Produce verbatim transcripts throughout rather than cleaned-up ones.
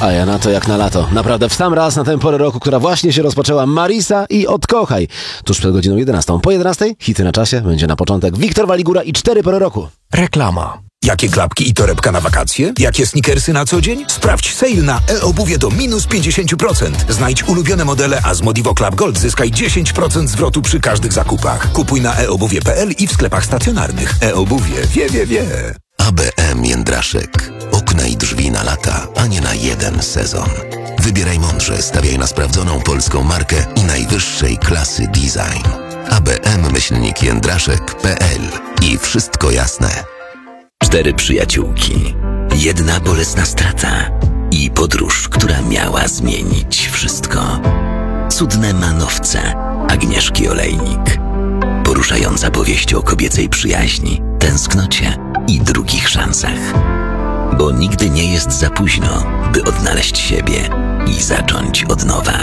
A ja na to jak na lato. Naprawdę w sam raz na tę porę roku, która właśnie się rozpoczęła. Marisa i Odkochaj. Tuż przed godziną jedenastą. Po jedenastej hity na czasie. Będzie na początek Wiktor Waligura i cztery pory roku. Reklama. Jakie klapki i torebka na wakacje? Jakie sneakersy na co dzień? Sprawdź sale na e-obuwie do minus pięćdziesiąt procent. Znajdź ulubione modele, a z Modivo Club Gold zyskaj dziesięć procent zwrotu przy każdych zakupach. Kupuj na e obuwie kropka p l i w sklepach stacjonarnych. E-obuwie wie, wie, wie. A B M Jędraszek. Okna i drzwi na lata, a nie na jeden sezon. Wybieraj mądrze, stawiaj na sprawdzoną polską markę i najwyższej klasy design. A B M myślnik jędraszek kropka p l i wszystko jasne. Cztery przyjaciółki, jedna bolesna strata i podróż, która miała zmienić wszystko. Cudne manowce Agnieszki Olejnik. Poruszająca powieść o kobiecej przyjaźni, tęsknocie i drugich szansach. Bo nigdy nie jest za późno, by odnaleźć siebie i zacząć od nowa.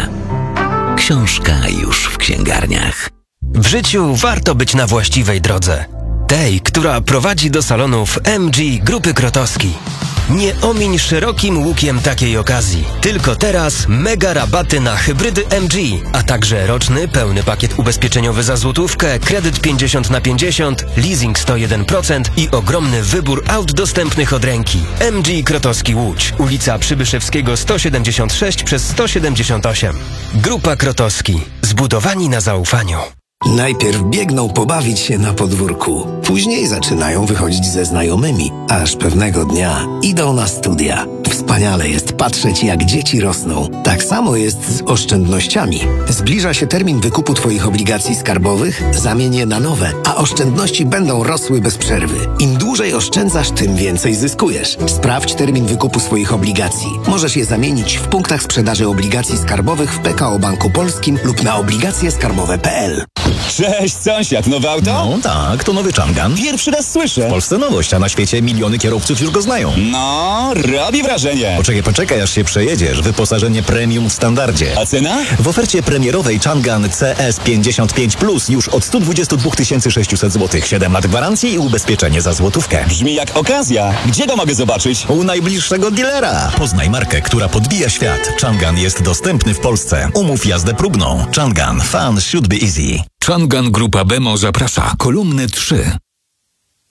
Książka już w księgarniach. W życiu warto być na właściwej drodze. Tej, która prowadzi do salonów M G Grupy Krotowski. Nie omiń szerokim łukiem takiej okazji. Tylko teraz mega rabaty na hybrydy M G, a także roczny pełny pakiet ubezpieczeniowy za złotówkę, kredyt pięćdziesiąt na pięćdziesiąt, leasing sto jeden procent i ogromny wybór aut dostępnych od ręki. M G Krotowski Łódź, ulica Przybyszewskiego sto siedemdziesiąt sześć przez sto siedemdziesiąt osiem. Grupa Krotowski. Zbudowani na zaufaniu. Najpierw biegną pobawić się na podwórku, później zaczynają wychodzić ze znajomymi, aż pewnego dnia idą na studia. Wspaniale jest patrzeć, jak dzieci rosną. Tak samo jest z oszczędnościami. Zbliża się termin wykupu Twoich obligacji skarbowych, zamień je na nowe, a oszczędności będą rosły bez przerwy. Im dłużej oszczędzasz, tym więcej zyskujesz. Sprawdź termin wykupu swoich obligacji. Możesz je zamienić w punktach sprzedaży obligacji skarbowych w P K O Banku Polskim lub na obligacje skarbowe kropka p l. Cześć, sąsiad, nowe auto? No tak, to nowy Changan. Pierwszy raz słyszę. W Polsce nowość, a na świecie miliony kierowców już go znają. No, robi wrażenie. Poczekaj, poczekaj, aż się przejedziesz. Wyposażenie premium w standardzie. A cena? W ofercie premierowej Changan C S pięćdziesiąt pięć plus już od sto dwadzieścia dwa tysiące sześćset złotych. siedem lat gwarancji i ubezpieczenie za złotówkę. Brzmi jak okazja. Gdzie go mogę zobaczyć? U najbliższego dealera. Poznaj markę, która podbija świat. Changan jest dostępny w Polsce. Umów jazdę próbną. Changan. Fun should be easy. Changan Grupa Bemo zaprasza. Kolumny trzy.